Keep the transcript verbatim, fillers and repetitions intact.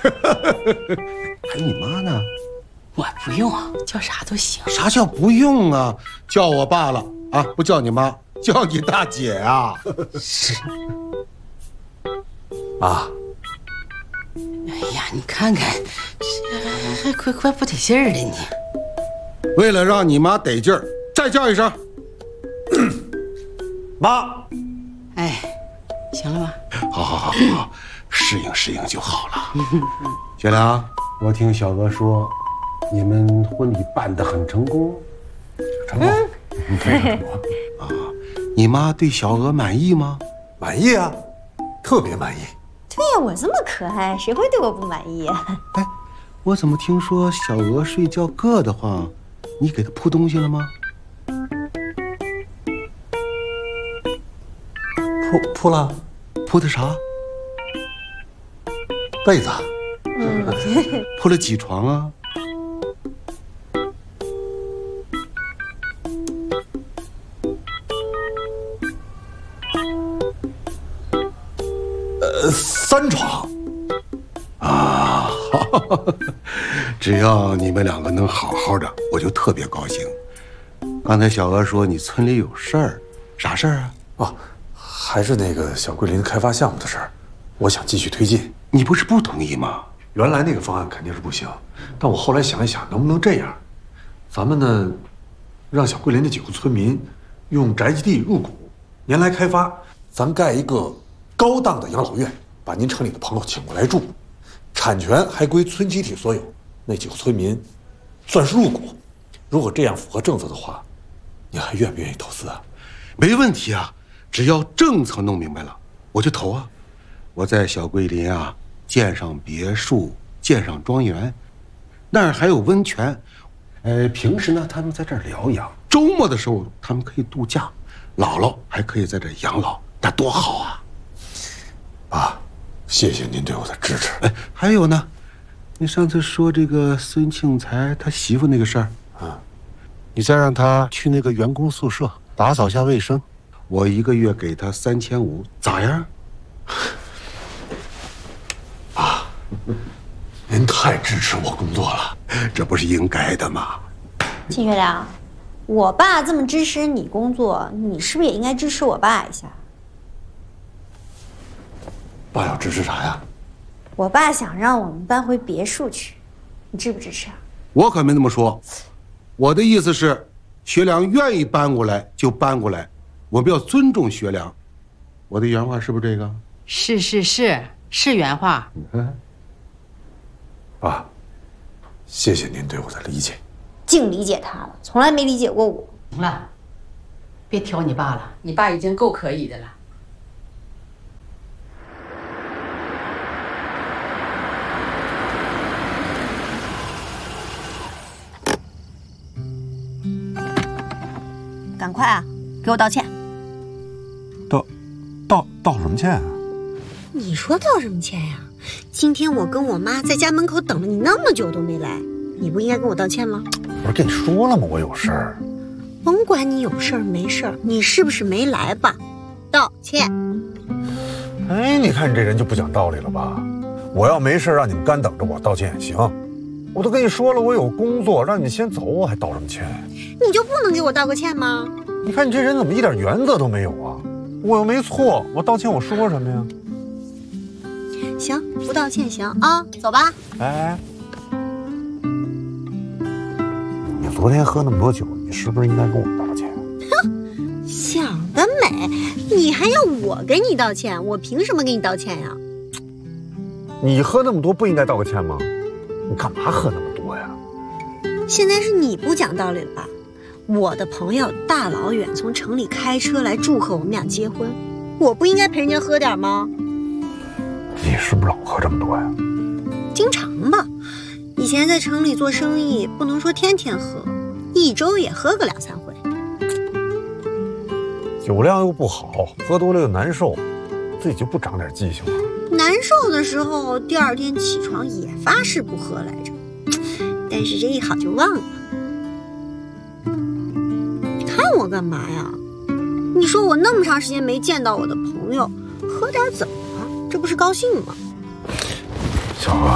还有你妈呢？ 我不用，叫啥都行。 啥叫不用啊？叫我爸了啊，不叫你妈，叫你大姐啊。 是。 妈。 哎呀，你看看，这还快快不得劲儿了你。 为了让你妈得劲儿，再叫一声， 妈。 哎，行了吧？ 好好好好，适应适应就好了。雪良，我听小娥说，你们婚礼办得很成功。 成功，非常成功啊！你妈对小娥满意吗？ 满意啊，特别满意。 对呀，我这么可爱，谁会对我不满意啊？ 哎，我怎么听说小娥睡觉硌得慌？你给她铺东西了吗？ 铺铺了， 铺的啥？ 被子。 嗯， 铺了几床啊？ 呃，三床。 啊，只要你们两个能好好的，我就特别高兴。刚才小娥说你村里有事儿，啥事儿啊？ 哦，还是那个小桂林开发项目的事儿，我想继续推进。 你不是不同意吗？ 原来那个方案肯定是不行，但我后来想一想，能不能这样？咱们呢，让小桂林这几户村民用宅基地入股，年来开发，咱盖一个高档的养老院，把您城里的朋友请过来住，产权还归村集体所有，那几户村民算是入股。如果这样符合政策的话，你还愿不愿意投资啊？ 没问题啊，只要政策弄明白了，我就投啊。我在小桂林啊建上别墅，建上庄园，那儿还有温泉。呃，平时呢他们在这儿疗养，周末的时候他们可以度假，姥姥还可以在这儿养老，那多好啊！ 爸，谢谢您对我的支持。 哎，还有呢，你上次说这个孙庆才他媳妇那个事儿啊，你再让他去那个员工宿舍打扫下卫生，我一个月给他三千五，咋样？ 爸，您太支持我工作了， 这不是应该的吗？ 金月亮，我爸这么支持你工作，你是不是也应该支持我爸一下？ 爸要支持啥呀？ 我爸想让我们搬回别墅去，你支不支持啊？ 我可没那么说，我的意思是，学良愿意搬过来就搬过来，我们要尊重学良。我的原话是不是这个？ 是是是是原话。 嗯， 爸，谢谢您对我的理解。 净理解他了，从来没理解过我。 行了，别挑你爸了，你爸已经够可以的了。 赶快啊，给我道歉！ 道道道什么歉啊？ 你说道什么歉呀？今天我跟我妈在家门口等了你那么久都没来，你不应该跟我道歉吗？ 不是跟你说了吗？我有事儿。 甭管你有事儿没事儿，你是不是没来吧？道歉。 哎，你看你这人就不讲道理了吧？我要没事让你们干等着我道歉也行，我都跟你说了我有工作，让你先走，我还道什么歉？ 你就不能给我道个歉吗？ 你看你这人怎么一点原则都没有啊？我又没错，我道歉我说什么呀？ 行，不道歉行啊，走吧。 哎，你昨天喝那么多酒，你是不是应该跟我道歉？ 哼，想得美！你还要我给你道歉？我凭什么给你道歉呀？ 你喝那么多不应该道个歉吗？你干嘛喝那么多呀？ 现在是你不讲道理了吧？我的朋友大老远从城里开车来祝贺我们俩结婚，我不应该陪人家喝点吗？ 你是不是老喝这么多呀？ 经常吧，以前在城里做生意，不能说天天喝，一周也喝个两三回。 酒量又不好，喝多了又难受，自己就不长点记性吗？ 难受的时候，第二天起床也发誓不喝来着，但是这一好就忘了。你看我干嘛呀？你说我那么长时间没见到我的朋友，喝点怎么了？这不是高兴吗？ 小娥，